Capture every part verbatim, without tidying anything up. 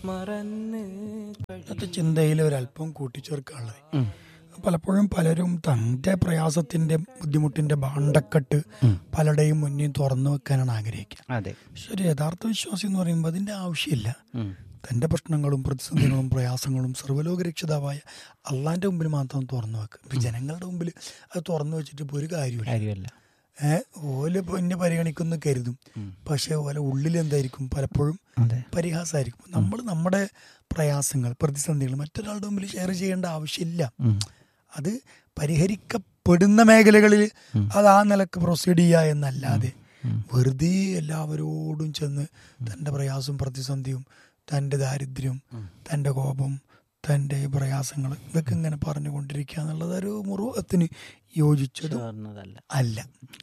ഇന്നത്തെ ചിന്തയിൽ ഒരല്പം കൂട്ടിച്ചേർക്കാനുള്ളത്, പലപ്പോഴും പലരും തൻ്റെ പ്രയാസത്തിന്റെ ബുദ്ധിമുട്ടിന്റെ ഭാണ്ഡക്കെട്ട് പലരുടെയും മുന്നിൽ തുറന്നു വെക്കാനാണ് ആഗ്രഹിക്കുക. പക്ഷെ ഒരു യഥാർത്ഥ വിശ്വാസി എന്ന് പറയുമ്പോൾ അതിന്റെ ആവശ്യമില്ല. തന്റെ പ്രശ്നങ്ങളും പ്രതിസന്ധികളും പ്രയാസങ്ങളും സർവ്വലോകരക്ഷിതാവായ അള്ളാന്റെ മുമ്പിൽ മാത്രം തുറന്നു വെക്കുക. ഇപ്പൊ ജനങ്ങളുടെ മുമ്പിൽ അത് തുറന്നു വെച്ചിട്ട് ഇപ്പോൾ ഒരു കാര്യമില്ല. ഏഹ് ഓല് എന്നെ പരിഗണിക്കുന്നു കരുതും, പക്ഷെ ഓല ഉള്ളിൽ എന്തായിരിക്കും പലപ്പോഴും പരിഹാസമായിരിക്കും. നമ്മൾ നമ്മുടെ പ്രയാസങ്ങൾ പ്രതിസന്ധികൾ മറ്റൊരാളുടെ മുമ്പിൽ ഷെയർ ചെയ്യേണ്ട ആവശ്യമില്ല. അത് പരിഹരിക്കപ്പെടുന്ന മേഖലകളിൽ അത് ആ നിലക്ക് പ്രൊസീഡ് ചെയ്യുക എന്നല്ലാതെ വെറുതെ എല്ലാവരോടും ചെന്ന് തൻ്റെ പ്രയാസവും പ്രതിസന്ധിയും തൻ്റെ ദാരിദ്ര്യം തൻ്റെ കോപം തൻ്റെ പ്രയാസങ്ങൾ ഇതൊക്കെ ഇങ്ങനെ പറഞ്ഞുകൊണ്ടിരിക്കുക എന്നുള്ളത് ഒരു മുറുവത്തിന് യോജിച്ചത് അല്ല.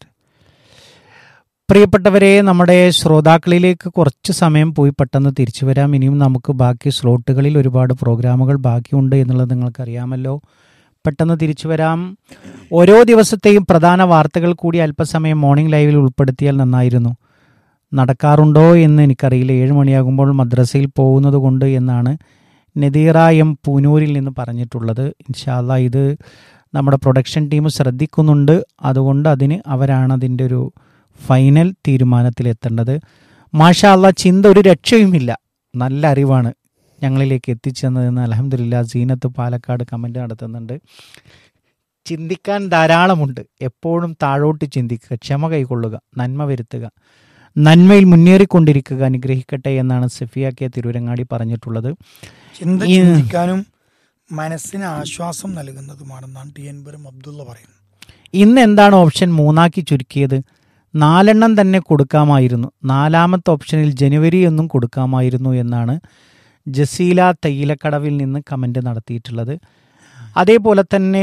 പ്രിയപ്പെട്ടവരെ, നമ്മുടെ ശ്രോതാക്കളിലേക്ക് കുറച്ച് സമയം പോയി പെട്ടെന്ന് തിരിച്ചു വരാം. ഇനിയും നമുക്ക് ബാക്കി സ്ലോട്ടുകളിൽ ഒരുപാട് പ്രോഗ്രാമുകൾ ബാക്കിയുണ്ട് എന്നുള്ളത് നിങ്ങൾക്കറിയാമല്ലോ. പെട്ടെന്ന് തിരിച്ചു വരാം. ഓരോ ദിവസത്തെയും പ്രധാന വാർത്തകൾ കൂടി അല്പസമയം മോർണിംഗ് ലൈവിൽ ഉൾപ്പെടുത്തിയാൽ നന്നായിരുന്നു. നടക്കാറുണ്ടോ എന്ന് എനിക്കറിയില്ല. ഏഴ് മണിയാകുമ്പോൾ മദ്രസയിൽ പോകുന്നത് കൊണ്ട് എന്നാണ് നദീറ എം പൂനൂരിൽ നിന്ന് പറഞ്ഞിട്ടുള്ളത്. ഇൻഷാ അല്ലാഹ് ഇത് നമ്മുടെ പ്രൊഡക്ഷൻ ടീം ശ്രദ്ധിക്കുന്നുണ്ട്. അതുകൊണ്ട് അതിന് അവരാണ് അതിൻ്റെ ഒരു ഫൈനൽ തീരുമാനത്തിലെത്തേണ്ടത്. മാഷാ അല്ലാഹ്, ചിന്ത ഒരു രക്ഷയുമില്ല, നല്ല അറിവാണ് ഞങ്ങളിലേക്ക് എത്തിച്ചെന്നതെന്ന് അൽഹംദുലില്ലാ സീനത്ത് പാലക്കാട് കമൻറ്റ് നടത്തുന്നുണ്ട്. ചിന്തിക്കാൻ ധാരാളമുണ്ട്. എപ്പോഴും താഴോട്ട് ചിന്തിക്കുക, ക്ഷമ കൈക്കൊള്ളുക, നന്മ വരുത്തുക, നന്മയിൽ മുന്നേറിക്കൊണ്ടിരിക്കുക, അനുഗ്രഹിക്കട്ടെ എന്നാണ് സഫിയ കെ തിരൂരങ്ങാടി പറഞ്ഞിട്ടുള്ളത്. ചിന്ത ചിന്തിക്കാനും മനസ്സിന് ആശ്വാസം നൽകുന്നതുമാണെന്നാണ് ടി എൻ പുരം അബ്ദുള്ള പറയുന്നത്. ഇന്ന് എന്താണ് ഓപ്ഷൻ മൂന്നാക്കി ചുരുക്കിയത്? നാലെണ്ണം തന്നെ കൊടുക്കാമായിരുന്നു. നാലാമത്തെ ഓപ്ഷനിൽ ജനുവരി എന്നും കൊടുക്കാമായിരുന്നു എന്നാണ് ജസീല തയ്യിലക്കടവിൽ നിന്ന് കമൻറ്റ് നടത്തിയിട്ടുള്ളത്. അതേപോലെ തന്നെ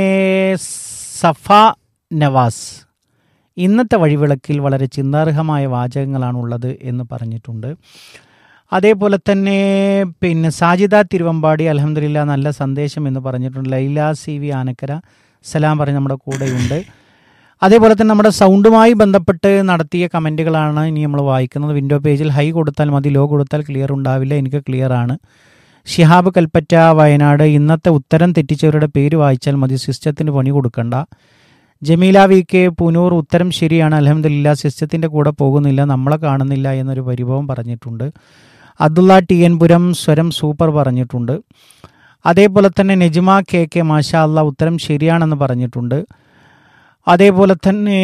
സഫ നവാസ് ഇന്നത്തെ വഴിവിളക്കിൽ വളരെ ചിന്താർഹമായ വാചകങ്ങളാണുള്ളത് എന്ന് പറഞ്ഞിട്ടുണ്ട്. അതേപോലെ തന്നെ പിന്നെ സാജിദ തിരുവമ്പാടി അൽഹംദുലില്ലാ നല്ല സന്ദേശം എന്ന് പറഞ്ഞിട്ടുണ്ട്. ലൈല സി വി ആനക്കര സലാം പറഞ്ഞ് നമ്മുടെ കൂടെയുണ്ട്. അതേപോലെ തന്നെ നമ്മുടെ സൗണ്ടുമായി ബന്ധപ്പെട്ട് നടത്തിയ കമൻറ്റുകളാണ് ഇനി നമ്മൾ വായിക്കുന്നത്. വിൻഡോ പേജിൽ ഹൈ കൊടുത്താൽ മതി, ലോ കൊടുത്താൽ ക്ലിയർ ഉണ്ടാവില്ല. എനിക്ക് ക്ലിയർ ആണ്. ഷിഹാബ് കൽപ്പറ്റ വയനാട്, ഇന്നത്തെ ഉത്തരം തെറ്റിച്ചവരുടെ പേര് വായിച്ചാൽ മതി, സിസ്റ്റത്തിന് പണി കൊടുക്കണ്ട. ജമീല വി കെ പുനൂർ, ഉത്തരം ശരിയാണ് അൽഹംദുലില്ലാ, സിസ്റ്റത്തിൻ്റെ കൂടെ പോകുന്നില്ല, നമ്മളെ കാണുന്നില്ല എന്നൊരു പരിഭവം പറഞ്ഞിട്ടുണ്ട്. അബ്ദുള്ള ടി എൻ പുരം സ്വരം സൂപ്പർ പറഞ്ഞിട്ടുണ്ട്. അതേപോലെ തന്നെ നെജ്മ കെ കെ മാഷാ അല്ലാഹ് ഉത്തരം ശരിയാണെന്ന് പറഞ്ഞിട്ടുണ്ട്. അതേപോലെ തന്നെ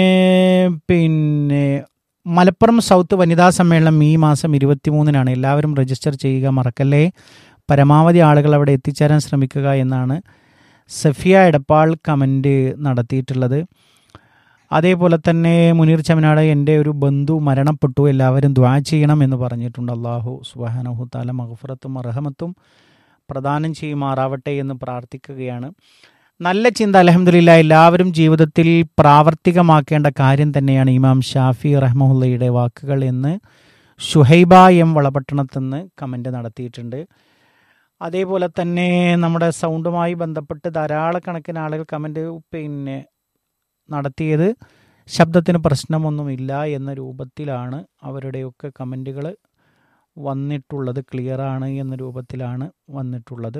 പിന്നെ മലപ്പുറം സൗത്ത് വനിതാ സമ്മേളനം ഈ മാസം ഇരുപത്തി മൂന്നിനാണ്. എല്ലാവരും രജിസ്റ്റർ ചെയ്യുക, മറക്കല്ലേ. പരമാവധി ആളുകൾ അവിടെ എത്തിച്ചേരാൻ ശ്രമിക്കുക എന്നാണ് സഫിയ എടപ്പാൾ കമൻറ്റ് നടത്തിയിട്ടുള്ളത്. അതേപോലെ തന്നെ മുനീർ ചമനാട്, എൻ്റെ ഒരു ബന്ധു മരണപ്പെട്ടു, എല്ലാവരും ദുആ ചെയ്യണം എന്ന് പറഞ്ഞിട്ടുണ്ട്. അല്ലാഹു സുബ്ഹാനഹു തആല മഗ്ഫിറത്തും റഹ്മത്തും പ്രദാനം ചെയ്യുമാറാവട്ടെ എന്ന് പ്രാർത്ഥിക്കുകയാണ്. നല്ല ചിന്ത അൽഹംദുലില്ലാ എല്ലാവരും ജീവിതത്തിൽ പ്രാവർത്തികമാക്കേണ്ട കാര്യം തന്നെയാണ് ഇമാം ഷാഫി റഹ്മഹുല്ലയുടെ വാക്കുകൾ എന്ന് ഷുഹൈബ എം വളപട്ടണത്തുനിന്ന് കമൻറ്റ് നടത്തിയിട്ടുണ്ട്. അതേപോലെ തന്നെ നമ്മുടെ സൗണ്ടുമായി ബന്ധപ്പെട്ട് ധാരാളക്കണക്കിന് ആളുകൾ കമൻറ്റ് പിന്നെ നടത്തിയത് ശബ്ദത്തിന് പ്രശ്നമൊന്നുമില്ല എന്ന രൂപത്തിലാണ് അവരുടെയൊക്കെ കമൻറ്റുകൾ വന്നിട്ടുള്ളത്. ക്ലിയറാണ് എന്ന രൂപത്തിലാണ് വന്നിട്ടുള്ളത്.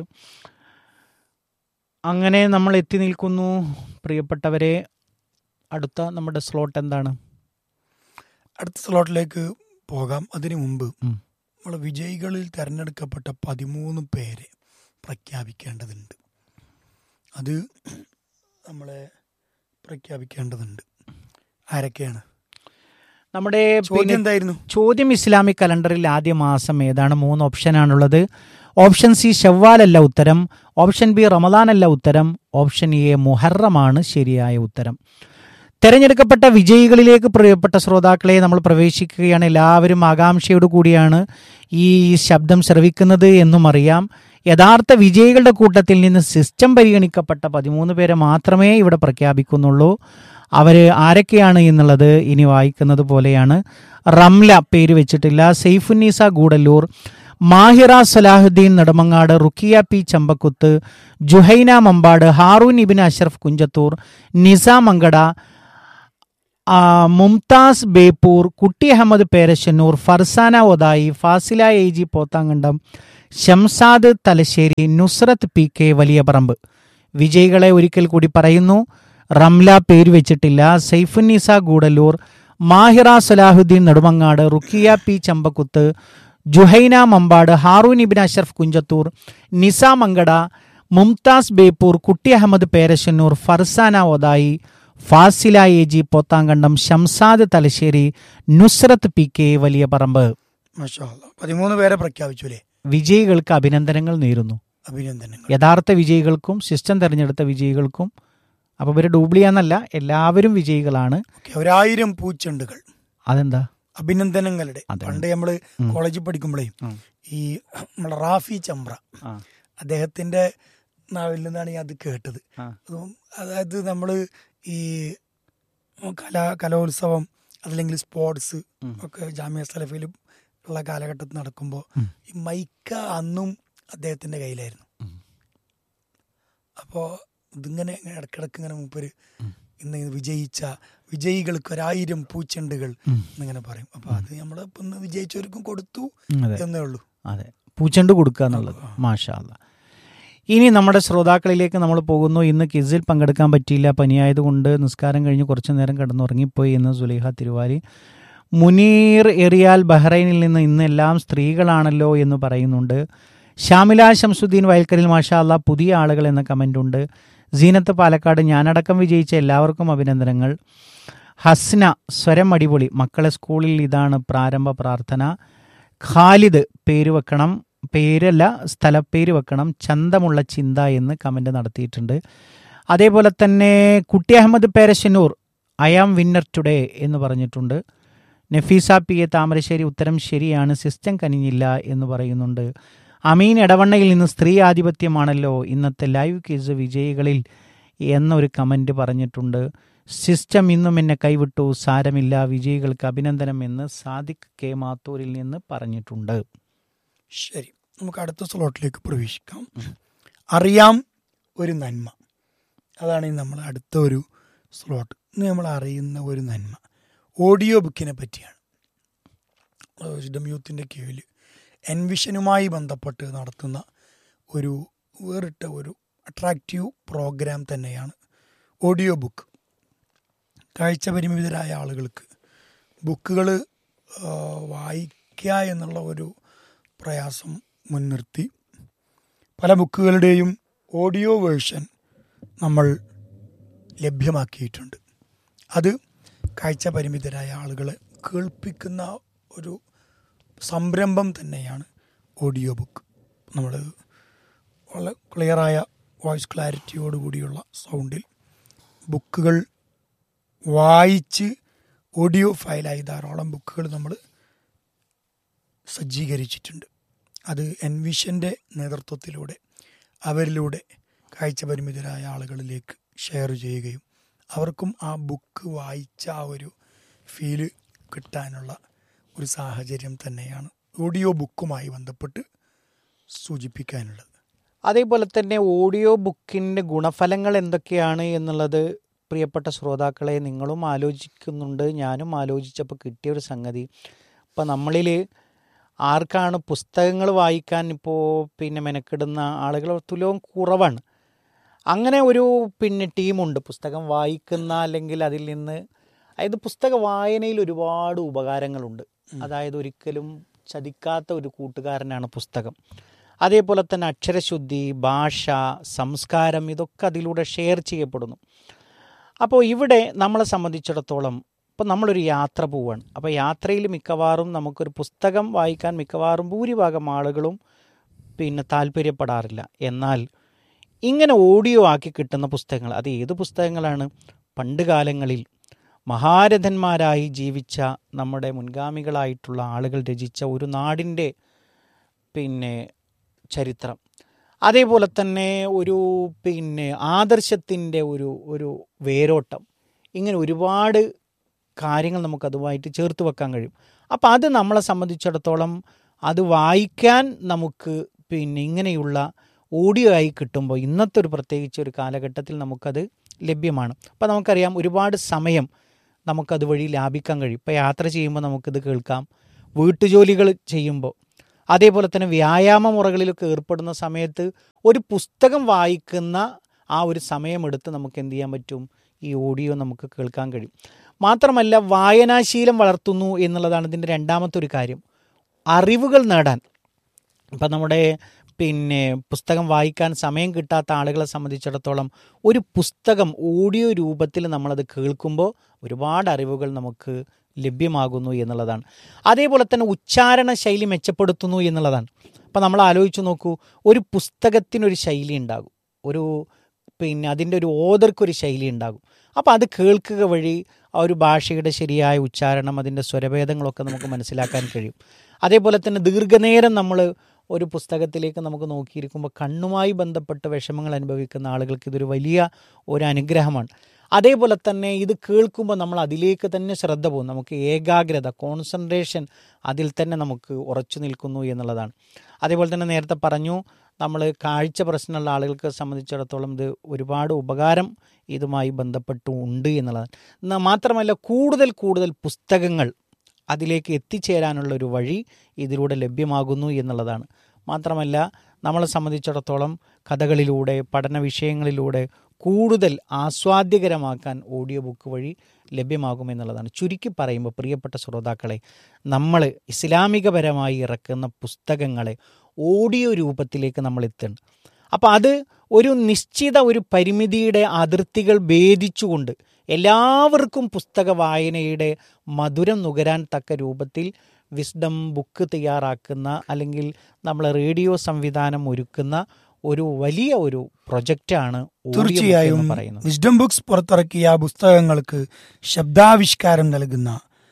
അങ്ങനെ നമ്മൾ എത്തി നിൽക്കുന്നു പ്രിയപ്പെട്ടവരെ. അടുത്ത നമ്മുടെ സ്ലോട്ട് എന്താണ്? അടുത്ത സ്ലോട്ടിലേക്ക് പോകാം. അതിനു മുമ്പ് നമ്മൾ വിജയികളിൽ തിരഞ്ഞെടുക്കപ്പെട്ട പതിമൂന്ന് പേരെ പ്രഖ്യാപിക്കേണ്ടതുണ്ട്. അത് നമ്മളെ പ്രഖ്യാപിക്കേണ്ടതുണ്ട്. ആരൊക്കെയാണ്? നമ്മുടെ ചോദ്യം എന്തായിരുന്നു? ചോദ്യം ഇസ്ലാമിക് കലണ്ടറിൽ ആദ്യ മാസം ഏതാണ്? മൂന്ന് ഓപ്ഷനാണുള്ളത്. ഓപ്ഷൻ സി ഷവ്വാൽ അല്ല ഉത്തരം, ഓപ്ഷൻ ബി റമദാൻ അല്ല ഉത്തരം, ഓപ്ഷൻ എ മുഹറമാണ് ശരിയായ ഉത്തരം. തെരഞ്ഞെടുക്കപ്പെട്ട വിജയികളിലേക്ക് പ്രിയപ്പെട്ട ശ്രോതാക്കളെ നമ്മൾ പ്രവേശിക്കുകയാണ്. എല്ലാവരും ആകാംക്ഷയോടു കൂടിയാണ് ഈ ശബ്ദം ശ്രവിക്കുന്നത് എന്നും അറിയാം. യഥാർത്ഥ വിജയികളുടെ കൂട്ടത്തിൽ നിന്ന് സിസ്റ്റം പരിഗണിക്കപ്പെട്ട പതിമൂന്ന് പേരെ മാത്രമേ ഇവിടെ പ്രഖ്യാപിക്കുന്നുള്ളൂ. അവർ ആരൊക്കെയാണ് എന്നുള്ളത് ഇനി വായിക്കുന്നത് പോലെയാണ്. റംല പേര് വെച്ചിട്ടില്ല, സൈഫുന്നീസ ഗൂഡല്ലൂർ, മാഹിറ സലാഹുദ്ദീൻ നെടുമങ്ങാട്, റുക്കിയ പി ചമ്പക്കുത്ത്, ജുഹൈന മമ്പാട്, ഹാറൂൻ ഇബിൻ അഷ്റഫ് കുഞ്ചത്തൂർ, നിസാം മങ്കട, മുംതാസ് ബേപ്പൂർ, കുട്ടി Ahmed Perassannur, Farsana Othayi, Fasila A G Pothankandam, Shamsad Thalassery, Nusrat P K വലിയ പറമ്പ്. വിജയികളെ ഒരിക്കൽ കൂടി പറയുന്നു. റംല പേര് വെച്ചിട്ടില്ല. സൈഫുന്നിസ ഗൂഡല്ലൂർ, മാഹിറ സലാഹുദ്ദീൻ നെടുമങ്ങാട്, റുക്കിയ പി ചമ്പക്കുത്ത്, ജുഹൈന മമ്പാട്, ഹാറൂൻ ഇബിൻ അഷറഫ് കുഞ്ചത്തൂർ, നിസ മങ്കട, മുംതാസ് ബേപ്പൂർ, കുട്ടി Ahmed Perassannur, Farsana Othayi, Fasila A G Pothankandam, Shamsad Thalassery, Nusrat P K വലിയ പറമ്പ്. മാഷാ അല്ലാഹ്. പതിമൂന്ന് പേരെ പ്രഖ്യാപിച്ചു അല്ലേ? വിജയികൾക്ക് അഭിനന്ദനങ്ങൾ നേരുന്നു. അഭിനന്ദനങ്ങൾ. യഥാർത്ഥ വിജയികൾക്കും സിസ്റ്റം തെരഞ്ഞെടുത്ത വിജയികൾക്കും. അപ്പോൾ ഇവർ ഡൂപ്ലിയാന്നല്ല, എല്ലാവരും വിജയികളാണ്. ഒരായിരം പൂച്ചെണ്ടുകൾ. അതെന്താ? അഭിനന്ദനങ്ങളുടെ. പണ്ട് നമ്മള് കോളേജിൽ പഠിക്കുമ്പോഴേ ഈ നമ്മളെ റാഫി ചമ്പ്ര അദ്ദേഹത്തിന്റെ നാവിൽ നിന്നാണ് ഞാൻ അത് കേട്ടത്. അതായത് നമ്മള് ഈ കലാ കലോത്സവം അതല്ലെങ്കിൽ സ്പോർട്സ് ഒക്കെ ജാമിയ സലഫിൽ ഉള്ള കാലഘട്ടത്തിൽ നടക്കുമ്പോൾ ഈ മൈക്ക അന്നും അദ്ദേഹത്തിന്റെ കയ്യിലായിരുന്നു. അപ്പോൾ ഇതിങ്ങനെ ഇടക്കിടക്ക് ഇങ്ങനെ മൂപ്പര് ഇന്ന് വിജയിച്ച വിജയികൾക്ക് ഒരായിരം പൂച്ചെണ്ടുകൾ എന്നിങ്ങനെ പറയും. അപ്പൊ അത് നമ്മള് ഇന്ന് വിജയിച്ചവർക്കും കൊടുത്തു എന്നേ ഉള്ളൂ. അതെ, പൂച്ചെണ്ട് കൊടുക്കുക എന്നുള്ളത്. മാഷാ അല്ലാഹ്. ഇനി നമ്മുടെ ശ്രോതാക്കളിലേക്ക് നമ്മൾ പോകുന്നു. ഇന്ന് ക്വിസിൽ പങ്കെടുക്കാൻ പറ്റിയില്ല, പനിയായതുകൊണ്ട് നിസ്കാരം കഴിഞ്ഞ് കുറച്ചു നേരം കിടന്നുറങ്ങിപ്പോയി എന്ന് സുലൈഹ തിരുവാലി. മുനീർ എറിയാൽ ബഹ്റൈനിൽ നിന്ന് ഇന്ന് എല്ലാം സ്ത്രീകളാണല്ലോ എന്ന് പറയുന്നുണ്ട്. ഷാമില ശംസുദ്ദീൻ വയൽക്കരയിൽ മാഷാ അല്ലാഹ് പുതിയ ആളുകൾ എന്ന കമൻ്റുണ്ട്. സീനത്ത് പാലക്കാട് ഞാനടക്കം വിജയിച്ച എല്ലാവർക്കും അഭിനന്ദനങ്ങൾ. ഹസ്ന സ്വരം അടിപൊളി, മക്കളെ സ്കൂളിൽ ഇതാണ് പ്രാരംഭ പ്രാർത്ഥന. ഖാലിദ് പേര് വെക്കണം, പേരല്ല സ്ഥലപ്പേര് വെക്കണം, ചന്തമുള്ള ചിന്ത എന്ന് കമൻ്റ് നടത്തിയിട്ടുണ്ട്. അതേപോലെ തന്നെ കുട്ടി Ahmed Perassannur I am winner today എന്ന് പറഞ്ഞിട്ടുണ്ട്. നഫീസ പി എ താമരശ്ശേരി ഉത്തരം ശരിയാണ്, സിസ്റ്റം കനിഞ്ഞില്ല എന്ന് പറയുന്നുണ്ട്. അമീൻ എടവണ്ണയിൽ നിന്ന് സ്ത്രീ ആധിപത്യമാണല്ലോ ഇന്നത്തെ ലൈവ് ക്വിസ് വിജയികളിൽ എന്നൊരു കമൻറ്റ് പറഞ്ഞിട്ടുണ്ട്. സിസ്റ്റം ഇന്നും എന്നെ കൈവിട്ടു, സാരമില്ല, വിജയികൾക്ക് അഭിനന്ദനം എന്ന് സാദിഖ് കെ മാത്തൂരിൽ നിന്ന് പറഞ്ഞിട്ടുണ്ട്. ശരി, നമുക്ക് അടുത്ത സ്ലോട്ടിലേക്ക് പ്രവേശിക്കാം. അറിയാം ഒരു നന്മ, അതാണ് നമ്മൾ അടുത്ത ഒരു സ്ലോട്ട്. ഇന്ന് നമ്മൾ അറിയുന്ന ഒരു നന്മ ഓഡിയോ ബുക്കിനെ പറ്റിയാണ്. വിശുദ്ധ യൂത്തിൻ്റെ കീഴിൽ എൻവിഷനുമായി ബന്ധപ്പെട്ട് നടത്തുന്ന ഒരു വേറിട്ട ഒരു അട്രാക്റ്റീവ് പ്രോഗ്രാം തന്നെയാണ് ഓഡിയോ ബുക്ക്. കാഴ്ച പരിമിതരായ ആളുകൾക്ക് ബുക്കുകൾ വായിക്കുക എന്നുള്ള ഒരു പ്രയാസം മുൻനിർത്തി പല ബുക്കുകളുടെയും ഓഡിയോ വേർഷൻ നമ്മൾ ലഭ്യമാക്കിയിട്ടുണ്ട്. അത് കാഴ്ച പരിമിതരായ ആളുകളെ കേൾപ്പിക്കുന്ന ഒരു സംരംഭം തന്നെയാണ് ഓഡിയോ ബുക്ക്. നമ്മൾ വളരെ ക്ലിയറായ വോയിസ് ക്ലാരിറ്റിയോടുകൂടിയുള്ള സൗണ്ടിൽ ബുക്കുകൾ വായിച്ച് ഓഡിയോ ഫയലായി ധാരാളം ബുക്കുകൾ നമ്മൾ സജ്ജീകരിച്ചിട്ടുണ്ട്. അത് എൻവിഷൻ്റെ നേതൃത്വത്തിലൂടെ അവരിലൂടെ കാഴ്ച പരിമിതരായ ആളുകളിലേക്ക് ഷെയർ ചെയ്യുകയും അവർക്കും ആ ബുക്ക് വായിച്ച ആ ഒരു ഫീല് കിട്ടാനുള്ള ഒരു സാഹചര്യം തന്നെയാണ് ഓഡിയോ ബുക്കുമായി ബന്ധപ്പെട്ട് സൂചിപ്പിക്കാനുള്ളത്. അതേപോലെ തന്നെ ഓഡിയോ ബുക്കിൻ്റെ ഗുണഫലങ്ങൾ എന്തൊക്കെയാണ് എന്നുള്ളത് പ്രിയപ്പെട്ട ശ്രോതാക്കളെ നിങ്ങളും ആലോചിക്കുന്നുണ്ട്, ഞാനും ആലോചിച്ചപ്പോൾ കിട്ടിയൊരു സംഗതി. ഇപ്പം നമ്മളിൽ ആർക്കാണ് പുസ്തകങ്ങൾ വായിക്കാൻ ഇപ്പോൾ പിന്നെ മെനക്കെടുന്ന ആളുകൾ തുലവും കുറവാണ്. അങ്ങനെ ഒരു പിന്നെ ടീമുണ്ട് പുസ്തകം വായിക്കുന്ന, അല്ലെങ്കിൽ അതിൽ നിന്ന് അതായത് പുസ്തക വായനയിൽ ഒരുപാട് ഉപകാരങ്ങളുണ്ട്. അതായത് ഒരിക്കലും ചതിക്കാത്ത ഒരു കൂട്ടുകാരനാണ് പുസ്തകം. അതേപോലെ തന്നെ അക്ഷരശുദ്ധി, ഭാഷ, സംസ്കാരം ഇതൊക്കെ അതിലൂടെ ഷെയർ ചെയ്യപ്പെടുന്നു. അപ്പോൾ ഇവിടെ നമ്മളെ സംബന്ധിച്ചിടത്തോളം ഇപ്പോൾ നമ്മളൊരു യാത്ര പോവുകയാണ്. അപ്പോൾ യാത്രയിൽ മിക്കവാറും നമുക്കൊരു പുസ്തകം വായിക്കാൻ മിക്കവാറും ഭൂരിഭാഗം ആളുകളും പിന്നെ താല്പര്യപ്പെടാറില്ല. എന്നാൽ ഇങ്ങനെ ഓഡിയോ ആക്കി കിട്ടുന്ന പുസ്തകങ്ങൾ, അത് ഏത് പുസ്തകങ്ങളാണ്? പണ്ട് കാലങ്ങളിൽ മഹാരഥന്മാരായി ജീവിച്ച നമ്മുടെ മുൻഗാമികളായിട്ടുള്ള ആളുകൾ രചിച്ച ഒരു നാടിൻ്റെ പിന്നെ ചരിത്രം, അതേപോലെ തന്നെ ഒരു പിന്നെ ആദർശത്തിൻ്റെ ഒരു ഒരു വേരോട്ടം, ഇങ്ങനെ ഒരുപാട് കാര്യങ്ങൾ നമുക്കതുമായിട്ട് ചേർത്ത് വെക്കാൻ കഴിയും. അപ്പോൾ അത് നമ്മളെ സംബന്ധിച്ചിടത്തോളം അത് വായിക്കാൻ നമുക്ക് പിന്നെ ഇങ്ങനെയുള്ള ഓഡിയോ ആയി കിട്ടുമ്പോൾ ഇന്നത്തെ ഒരു പ്രത്യേകിച്ച് ഒരു കാലഘട്ടത്തിൽ നമുക്കത് ലഭ്യമാണ്. അപ്പോൾ നമുക്കറിയാം ഒരുപാട് സമയം നമുക്കത് വഴി ലാഭിക്കാൻ കഴിയും. ഇപ്പോൾ യാത്ര ചെയ്യുമ്പോൾ നമുക്കിത് കേൾക്കാം, വീട്ടുജോലികൾ ചെയ്യുമ്പോൾ അതേപോലെ തന്നെ വ്യായാമ മുറകളിലൊക്കെ ഏർപ്പെടുന്ന സമയത്ത് ഒരു പുസ്തകം വായിക്കുന്ന ആ ഒരു സമയമെടുത്ത് നമുക്ക് എന്ത് ചെയ്യാൻ പറ്റും, ഈ ഓഡിയോ നമുക്ക് കേൾക്കാൻ കഴിയും. മാത്രമല്ല വായനാശീലം വളർത്തുന്നു എന്നുള്ളതാണ് ഇതിൻ്റെ രണ്ടാമത്തെ ഒരു കാര്യം. അറിവുകൾ നേടാൻ ഇപ്പം നമ്മുടെ പിന്നെ പുസ്തകം വായിക്കാൻ സമയം കിട്ടാത്ത ആളുകളെ സംബന്ധിച്ചിടത്തോളം ഒരു പുസ്തകം ഓഡിയോ രൂപത്തിൽ നമ്മളത് കേൾക്കുമ്പോൾ ഒരുപാട് അറിവുകൾ നമുക്ക് ലഭ്യമാകുന്നു എന്നുള്ളതാണ്. അതേപോലെ തന്നെ ഉച്ചാരണ ശൈലി മെച്ചപ്പെടുത്തുന്നു എന്നുള്ളതാണ്. അപ്പം നമ്മൾ ആലോചിച്ച് നോക്കൂ, ഒരു പുസ്തകത്തിനൊരു ശൈലി ഉണ്ടാകും, ഒരു പിന്നെ അതിൻ്റെ ഒരു ഓതർക്കൊരു ശൈലി ഉണ്ടാകും. അപ്പോൾ അത് കേൾക്കുക വഴി ആ ഒരു ഭാഷയുടെ ശരിയായ ഉച്ചാരണം, അതിൻ്റെ സ്വരഭേദങ്ങളൊക്കെ നമുക്ക് മനസ്സിലാക്കാൻ കഴിയും. അതേപോലെ തന്നെ ദീർഘനേരം നമ്മൾ ഒരു പുസ്തകത്തിലേക്ക് നമുക്ക് നോക്കിയിരിക്കുമ്പോൾ കണ്ണുമായി ബന്ധപ്പെട്ട് വിഷമങ്ങൾ അനുഭവിക്കുന്ന ആളുകൾക്ക് ഇതൊരു വലിയ ഒരു അനുഗ്രഹമാണ്. അതേപോലെ തന്നെ ഇത് കേൾക്കുമ്പോൾ നമ്മൾ അതിലേക്ക് തന്നെ ശ്രദ്ധ പോകും, നമുക്ക് ഏകാഗ്രത, കോൺസെൻട്രേഷൻ അതിൽ തന്നെ നമുക്ക് ഉറച്ചു നിൽക്കുന്നു എന്നുള്ളതാണ്. അതേപോലെ തന്നെ നേരത്തെ പറഞ്ഞു, നമ്മൾ കാഴ്ച പ്രശ്നമുള്ള ആളുകൾക്ക് സംബന്ധിച്ചിടത്തോളം ഇത് ഒരുപാട് ഉപകാരം ഇതുമായി ബന്ധപ്പെട്ട് ഉണ്ട് എന്നുള്ളതാണ്. മാത്രമല്ല കൂടുതൽ കൂടുതൽ പുസ്തകങ്ങൾ അതിലേക്ക് എത്തിച്ചേരാനുള്ളൊരു വഴി ഇതിലൂടെ ലഭ്യമാകുന്നു എന്നുള്ളതാണ്. മാത്രമല്ല നമ്മളെ സംബന്ധിച്ചിടത്തോളം കഥകളിലൂടെ, പഠന വിഷയങ്ങളിലൂടെ കൂടുതൽ ആസ്വാദ്യകരമാക്കാൻ ഓഡിയോ ബുക്ക് വഴി ലഭ്യമാകുമെന്നുള്ളതാണ്. ചുരുക്കി പറയുമ്പോൾ പ്രിയപ്പെട്ട ശ്രോതാക്കളെ, നമ്മൾ ഇസ്ലാമികപരമായി ഇറക്കുന്ന പുസ്തകങ്ങളെ ഓഡിയോ രൂപത്തിലേക്ക് നമ്മൾ എത്തണം. അപ്പോൾ അത് ഒരു നിശ്ചിത ഒരു പരിമിതിയുടെ അതിർത്തികൾ ഭേദിച്ചുകൊണ്ട് എല്ലാവർക്കും പുസ്തക വായനയുടെ മധുരം നുകരാൻ തക്ക രൂപത്തിൽ വിസ്ഡം ബുക്ക് തയ്യാറാക്കുന്ന അല്ലെങ്കിൽ നമ്മൾ റേഡിയോ സംവിധാനം ഒരുക്കുന്ന ഒരു വലിയ ഒരു പ്രൊജക്റ്റാണ് തീർച്ചയായും വിസ്ഡം ബുക്സ് പുറത്തിറക്കിയ പുസ്തകങ്ങൾക്ക് ശബ്ദാവിഷ്കാരം നൽകുന്ന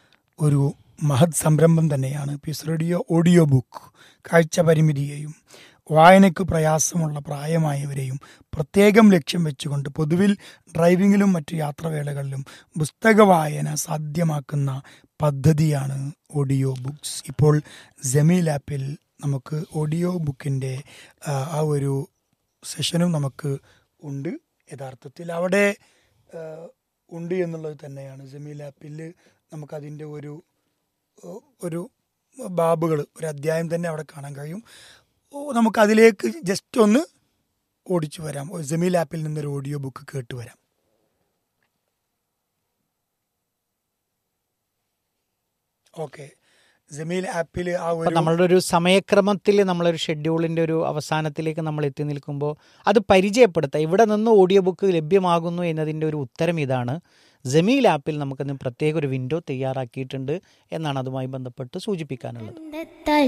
ഒരു മഹത് സംരംഭം തന്നെയാണ് പീസ് റേഡിയോ ഓഡിയോ ബുക്ക്. കാഴ്ച പരിമിതിയെയും വായനയ്ക്ക് പ്രയാസമുള്ള പ്രായമായവരെയും പ്രത്യേകം ലക്ഷ്യം വെച്ചുകൊണ്ട് പൊതുവിൽ ഡ്രൈവിങ്ങിലും മറ്റു യാത്രവേളകളിലും പുസ്തക വായന സാധ്യമാക്കുന്ന പദ്ധതിയാണ് ഓഡിയോ ബുക്സ്. ഇപ്പോൾ ജമീൽ ആപ്പിൽ നമുക്ക് ഓഡിയോ ബുക്കിൻ്റെ ആ ഒരു സെഷനും നമുക്ക് ഉണ്ട്. യഥാർത്ഥത്തിൽ അവിടെ ഉണ്ട് എന്നുള്ളത് തന്നെയാണ്. ജമീൽ ആപ്പിൽ നമുക്കതിൻ്റെ ഒരു ഒരു ബാബുകൾ, ഒരു അധ്യായം തന്നെ അവിടെ കാണാൻ കഴിയും. നമുക്കതിലേക്ക് ജസ്റ്റ് ഒന്ന് ഓടിച്ചു വരാം. ജമീൽ ആപ്പിൽ നിന്നൊരു ഓഡിയോ ബുക്ക് കേട്ട് വരാം. ഓക്കെ, ജമീൽ ആപ്പിൽ ആ ഒരു നമ്മളുടെ ഒരു സമയക്രമത്തിൽ നമ്മളൊരു ഷെഡ്യൂളിൻ്റെ ഒരു അവസാനത്തിലേക്ക് നമ്മൾ എത്തി നിൽക്കുമ്പോൾ അത് പരിചയപ്പെടുത്താം. ഇവിടെ നിന്ന് ഓഡിയോ ബുക്ക് ലഭ്യമാകുന്നു എന്നതിൻ്റെ ഒരു ഉത്തരം ഇതാണ്. ജമീൽ ആപ്പിൽ നമുക്കതിന് പ്രത്യേക ഒരു വിൻഡോ തയ്യാറാക്കിയിട്ടുണ്ട് എന്നാണ് അതുമായി ബന്ധപ്പെട്ട് സൂചിപ്പിക്കാനുള്ളത്.